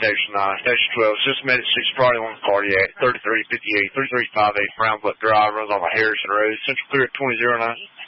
Station 9. Station 12, systematic 6 Friday 1 cardiac, 3358, 3358 Brown Brook Drive, runs off of Harrison Road, Central Clear at 2009.